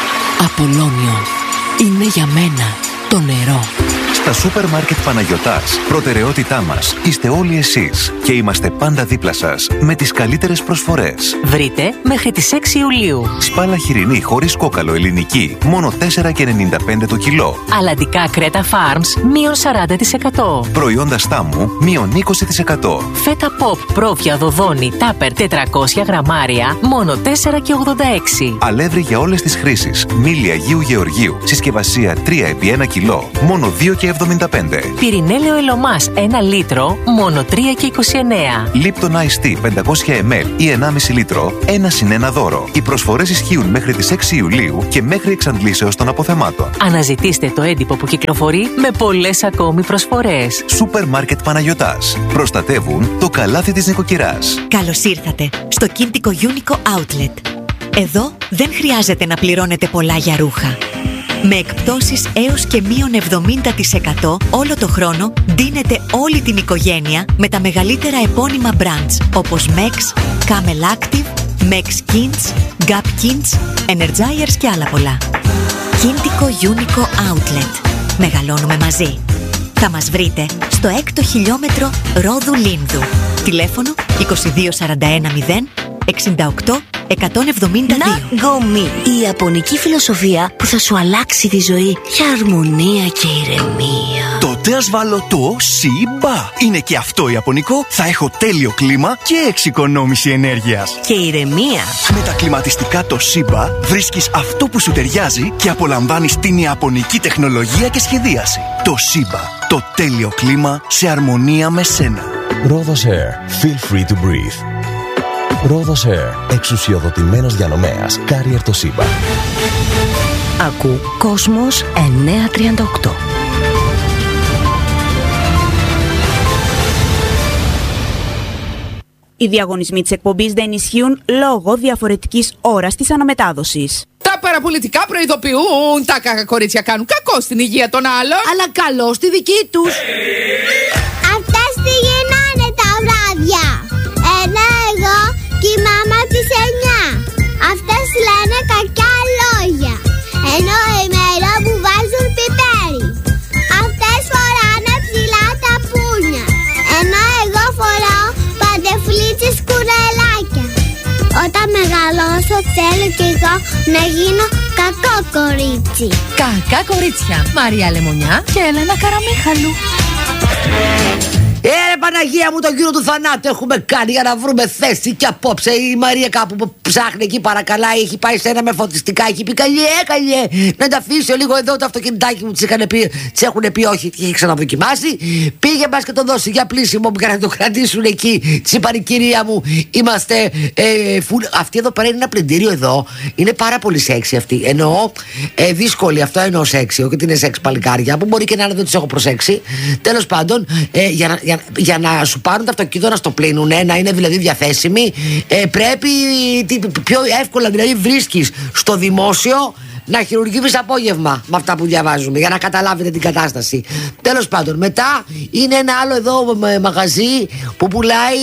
F: Απολώνιο. Είναι για μένα το νερό.
P: Στα σούπερ μάρκετ Παναγιωτάς, προτεραιότητά μας είστε όλοι εσείς και είμαστε πάντα δίπλα σας με τις καλύτερες προσφορές.
F: Βρείτε μέχρι τις έξι Ιουλίου.
P: Σπάλα χοιρινή χωρίς κόκαλο ελληνική, μόνο τέσσερα και ενενήντα πέντε το κιλό.
F: Αλλαντικά Κρέτα Farms, μείον σαράντα τοις εκατό.
P: Προϊόντα στάμου, μείον είκοσι τοις εκατό.
F: Φέτα Pop, πρόβια δοδόνη, τάπερ τετρακόσια γραμμάρια, μόνο τέσσερα και ογδόντα έξι.
P: Αλεύρι για όλες τις χρήσεις, μήλι Αγίου Γεωργίου, συσκευασία τρία επί ένα κιλό, μόνο δύο και εβδομήντα πέντε.
F: Πυρηνέλαιο Ελωμάς ένα λίτρο, μόνο τρία και είκοσι εννέα.
P: Lipton Ice Tea πεντακόσια μιλιλίτρα ή ενάμιση λίτρο, ένα συν ένα δώρο. Οι προσφορές ισχύουν μέχρι τις έξι Ιουλίου και μέχρι εξαντλήσεως των αποθεμάτων.
F: Αναζητήστε το έντυπο που κυκλοφορεί με πολλές ακόμη προσφορές.
P: Σούπερ μάρκετ Παναγιωτάς. Προστατεύουν το καλάθι της νοικοκυράς.
Q: Καλώς ήρθατε στο Κίντικο Unico Outlet. Εδώ δεν χρειάζεται να πληρώνετε πολλά για ρούχα. Με εκπτώσεις έως και μείον εβδομήντα τοις εκατό όλο το χρόνο ντύνετε όλη την οικογένεια με τα μεγαλύτερα επώνυμα brands όπως Mex, Camel Active, Mex Kins, Gap Kins, Energizers και άλλα πολλά. Kintiko Unico Outlet. Μεγαλώνουμε μαζί. Θα μας βρείτε στο έκτο χιλιόμετρο Ρόδου Λίνδου. Τηλέφωνο είκοσι δύο σαράντα ένα μηδέν εξήντα οκτώ εκατόν εβδομήντα δύο.
R: Ναγκομι, η ιαπωνική φιλοσοφία που θα σου αλλάξει τη ζωή για αρμονία και ηρεμία.
S: Τότε ας βάλω το Σιμπα. Είναι και αυτό ιαπωνικό, θα έχω τέλειο κλίμα και εξοικονόμηση ενέργειας.
R: Και ηρεμία.
S: Με τα κλιματιστικά το Σιμπα βρίσκεις αυτό που σου ταιριάζει και απολαμβάνεις την ιαπωνική τεχνολογία και σχεδίαση. Το Σιμπα, το τέλειο κλίμα σε αρμονία με σένα.
T: Rhodos Air. Feel free to breathe. Rhodos Air. Εξουσιοδοτημένος διανομέας. Carrier Toshiba.
F: Ακού Κόσμος εννιακόσια τριάντα οκτώ.
U: Οι διαγωνισμοί της εκπομπής δεν ισχύουν λόγω διαφορετικής ώρας της αναμετάδοσης.
V: Τα παραπολιτικά προειδοποιούν, τα κακά κορίτσια κάνουν κακό στην υγεία των άλλων, αλλά καλό στη δική τους.
W: Αυτές τι γίνανε τα βράδια. Ενώ εγώ κοιμάμαι τις εννιά. Αυτές λένε κακιά λόγια. Ενώ ημέρα που βάζουν πιπέρι. Αυτές φοράνε ψηλά τα πούνια. Ενώ εγώ φοράω παντεφλίτσες κουρελάκια. Όταν μεγαλώσω θέλω κι εγώ να γίνω κακό κορίτσι.
X: Κακά κορίτσια. Μαρία Λεμονιά και Έλενα Καραμίχαλου.
Y: Ε, Παναγία μου, τον κύριο του θανάτου έχουμε κάνει για να βρούμε θέση. Και απόψε η Μαρία κάπου που ψάχνει εκεί παρακαλάει. Έχει πάει σε ένα με φωτιστικά. Έχει πει καλιέ, καλιέ. Να τα αφήσω λίγο εδώ το αυτοκινητάκι μου. Της έχουν πει όχι και έχει ξαναδοκιμάσει. Πήγε μας και το δώσει για πλήσιμο για να το κρατήσουν εκεί. Της είπαν η κυρία μου, είμαστε. Ε, φου... Αυτή εδώ πέρα είναι ένα πλυντήριο εδώ. Είναι πάρα πολύ σεξι αυτή. Εννοώ ε, δύσκολη, αυτό εννοώ σεξι. Όχι ότι είναι σεξ παλικάρια που μπορεί και να είναι δεν τις έχω προσέξει. Τέλος πάντων, ε, για να. Για, για να σου πάρουν το αυτοκίνητο να στο πλύνουν, να είναι δηλαδή διαθέσιμοι, ε, πρέπει τι, πιο εύκολα δηλαδή βρίσκεις στο δημόσιο να χειρουργεί απόγευμα με αυτά που διαβάζουμε, για να καταλάβετε την κατάσταση. Τέλος πάντων, μετά είναι ένα άλλο εδώ μαγαζί που πουλάει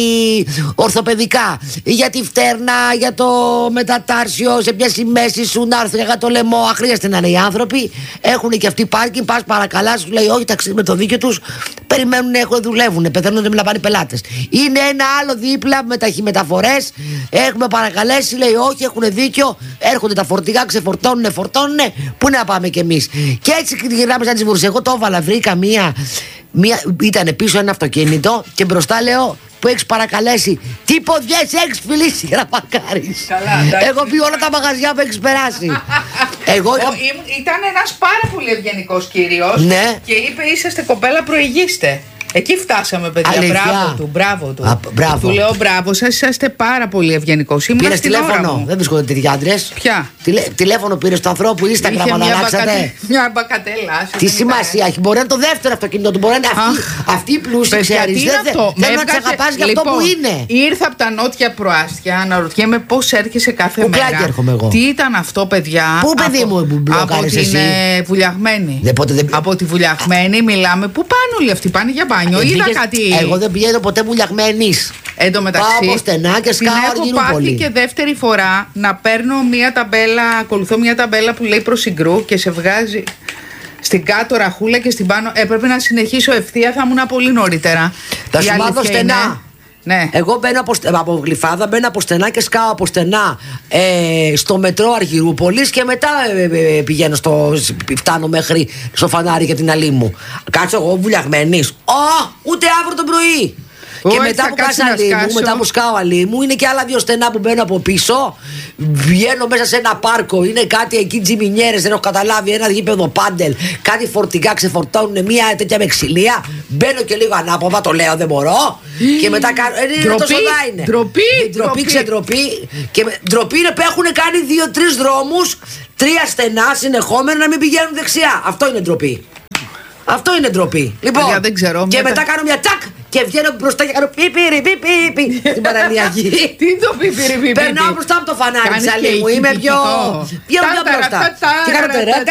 Y: ορθοπαιδικά. Για τη φτέρνα, για το μετατάρσιο, σε ποιες σημαίες σου να έρθει για το λαιμό. Αχρίαστε να είναι οι άνθρωποι. Έχουν και αυτοί πάρκινγκ. Πας παρακαλά, σου λέει όχι, ταξίδι με το δίκιο τους. Περιμένουν, έχουν, δουλεύουν, πεθαίνουν να πάνε πελάτες. Είναι ένα άλλο δίπλα με ταχυμεταφορές. Έχουμε παρακαλέσει, λέει όχι, έχουν δίκιο. Έρχονται τα φορτηγά, ξεφορτώνουν, φορτώνουν. Πού να πάμε κι εμείς. Και έτσι γυρνάμε σαν τις βούρες. Εγώ το έβαλα, βρήκα μία. μία ήταν πίσω ένα αυτοκίνητο και μπροστά λέω που έχεις παρακαλέσει. Τι ποδιές έχεις φιλήσει για να παρκάρεις. Έχω πει όλα τα μαγαζιά που έχεις περάσει. Εγώ
V: Ο, ήταν ένας πάρα πολύ ευγενικός κύριος.
Y: Ναι.
V: Και είπε είσαστε κοπέλα, προηγήστε. Εκεί φτάσαμε, παιδιά.
Y: Αλήθεια.
V: Μπράβο του, μπράβο του.
Y: Α, μπράβο.
V: Του λέω μπράβο σας, είσαστε πάρα πολύ ευγενικός.
Y: Πήρες τηλέφωνο, δεν βρίσκονται τέτοιοι άντρες.
V: Ποια?
Y: Τηλε, τηλέφωνο πήρες του ανθρώπου, Instagram αλλάξατε.
V: Μια μπακατέλα.
Y: Τι σημασία έχει, μπορεί να είναι το δεύτερο αυτοκίνητο του, μπορεί να είναι αυτή, αυτή η πλούσια, ξέρεις. Δεν θέλω να τις αγαπάς για αυτό που είναι.
V: Ήρθα από τα νότια προάστια, αναρωτιέμαι πώς έρχεσαι κάθε μέρα.
Y: Κουκλάκι έρχομαι εγώ.
V: Τι ήταν αυτό, παιδιά?
Y: Πού, παιδί μου, που μπλοκάρεις εσύ?
V: Από την Βουλιαγμένη. Από τη Βουλιαγμένη μιλάμε. Πού πάνε όλοι αυτοί, πάνε για μπάνιο. Είδα κάτι.
Y: Εγώ δεν πηγαίνω ποτέ Βουλιαγμένης.
V: Εν τω μεταξύ,
Y: πάω από στενά και σκάω
V: έχω πάθει και δεύτερη φορά να παίρνω μια ταμπέλα, ακολουθώ μια ταμπέλα που λέει προς Συγκρού και σε βγάζει στην κάτω ραχούλα και στην πάνω. Έπρεπε να συνεχίσω ευθεία, θα ήμουν πολύ νωρίτερα.
Y: Θα σου μάθω στενά.
V: Ναι.
Y: Εγώ μπαίνω από, από Γλυφάδα, μπαίνω από στενά και σκάω από στενά ε, στο μετρό Αργυρούπολης και μετά ε, ε, πηγαίνω στο, φτάνω μέχρι στο φανάρι για την αλή μου. Κάτσω εγώ Βουλιαγμένης. Ω, ούτε αύριο το πρωί. Και μετά που, μου, μετά που σκάω αλή μου, είναι και άλλα δύο στενά που μπαίνω από πίσω. Βγαίνω μέσα σε ένα πάρκο. Είναι κάτι εκεί τζιμινιέρες, δεν έχω καταλάβει. Ένα γήπεδο πάντελ. Κάτι φορτηγά ξεφορτώνουν, μια τέτοια με ξυλία. Μπαίνω και λίγο ανάποδα, το λέω, δεν μπορώ. Και μετά κάνω. Ε, είναι τόσο είναι.
V: Ντροπή,
Y: ντροπή, ξεντροπή. Και ντροπή είναι που έχουν κάνει δύο-τρεις δρόμους, τρία στενά συνεχόμενα να μην πηγαίνουν δεξιά. Αυτό είναι ντροπή. Αυτό είναι ντροπή. Λοιπόν,
V: δεν ξέρω,
Y: και μετά κάνω μια τσακ και βγαίνω μπροστά και κάνω πιπιρι πιπιρι στην παραλιακή.
V: Τι το πιπιρι πιπιρι?
Y: Περνάω μπροστά από το φανάρι της αλή μου. Είμαι πιο πιο μπροστά. Και κάνω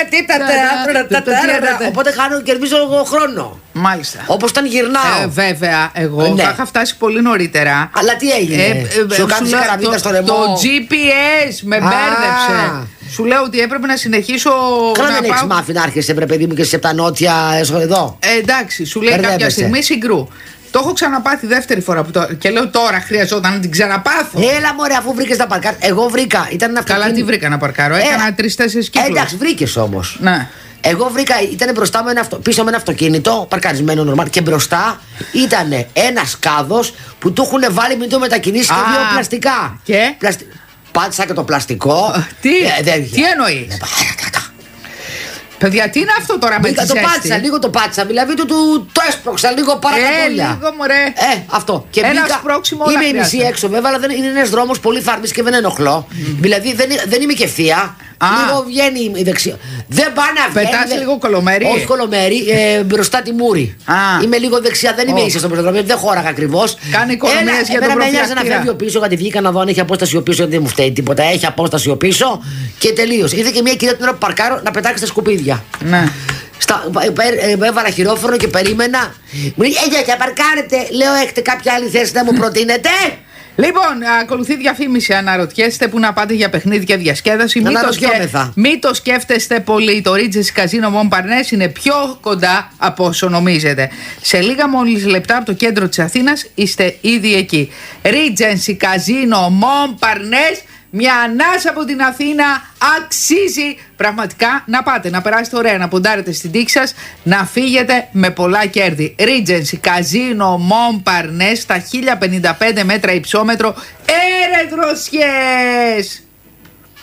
Y: τερά. Οπότε χάνω, κερδίζω εγώ χρόνο.
V: Μάλιστα.
Y: Όπως όταν γυρνάω.
V: Ε, βέβαια, εγώ θα είχα φτάσει πολύ νωρίτερα.
Y: Αλλά τι έγινε? Σου κάνεις καραβίδα στο λαιμό?
V: Το τζι πι ες με μπέρδεψε. Σου λέω ότι έπρεπε να συνεχίσω.
Y: Καλά,
V: να
Y: δεν έχεις μάθει να έρχεσαι, βρε παιδί μου, και σε τα νότια εδώ.
V: Ε, εντάξει, σου λέει κάποια στιγμή Συγκρού. Το έχω ξαναπάθει δεύτερη φορά που το... και λέω τώρα χρειαζόταν να την ξαναπάθω.
Y: Έλα μωρέ, αφού βρήκες να παρκάρω. Εγώ βρήκα. Ήταν ένα
V: Καλά, τι βρήκα να παρκάρω. Έκανα τρεις-τέσσερις κύκλους.
Y: Ε, εντάξει, βρήκες όμως.
V: Ναι.
Y: Εγώ βρήκα, ήταν μπροστά με ένα αυτο, πίσω με ένα αυτοκίνητο, παρκαρισμένο νορμάλ, και μπροστά ήταν ένας κάδος που του έχουν βάλει μην το μετακινήσει και δύο πλαστικά.
V: Και?
Y: Πλαστι... Πάτησα και το πλαστικό.
V: Τι, ε, δεν... τι εννοείς? Παιδιά, τι είναι αυτό τώρα με τη ζέστη?
Y: Το πάτησα, λίγο το πάτησα. Δηλαδή του, του, το έσπρωξα λίγο παρακατούλια.
V: Ε, λίγο μωρέ.
Y: Ε, αυτό. Και
V: ένα
Y: μπήκα,
V: σπρώξιμο όλα
Y: είμαι η μισή έξω βέβαια, αλλά δεν, είναι ένας δρόμος πολύ φάρμης και δεν ενοχλώ. Mm. Δηλαδή δεν, δεν είμαι και ευθεία. Α. Λίγο βγαίνει η δεξιά. Δεν πάει να βγαίνει.
V: Πετάς
Y: δε...
V: λίγο κολομέρι.
Y: Όχι κολομέρι, ε, μπροστά τη μούρη. Α. Είμαι λίγο δεξιά, δεν είμαι oh. ίσα στο πεζοδρόμιο, δεν χώραγα ακριβώς.
V: Κάνει κολομέρες για τον προφυλακτήρα.
Y: Εμένα με νοιάζει να φεύγει ο πίσω, γιατί βγήκα να δω αν έχει απόσταση ο πίσω, δεν μου φταίει τίποτα. Έχει απόσταση ο πίσω και τελείωσε. Είδε και μια κυρία την ώρα που παρκάρω να πετάξει τα σκουπίδια.
V: Ναι.
Y: Στα, ε, ε, έβαλα χειρόφρονο και περίμενα. Μου λέει: Ε, για παρκάρετε. Λέω: Έχετε κάποια άλλη θέση να μου προτείνετε?
V: Λοιπόν, ακολουθεί διαφήμιση. Αναρωτιέστε που να πάτε για παιχνίδια διασκέδαση. Μην το, σκε... Μη το σκέφτεστε πολύ. Το Regency Casino Montparnasse είναι πιο κοντά από όσο νομίζετε. Σε λίγα μόλις λεπτά από το κέντρο της Αθήνας είστε ήδη εκεί. Regency Casino Montparnasse. Μια ανάσα από την Αθήνα, αξίζει πραγματικά να πάτε, να περάσετε ωραία, να ποντάρετε στην τύχη σας, να φύγετε με πολλά κέρδη. Regency Casino Montparnasse, στα χίλια πενήντα πέντε μέτρα υψόμετρο, Ερεδροσιές!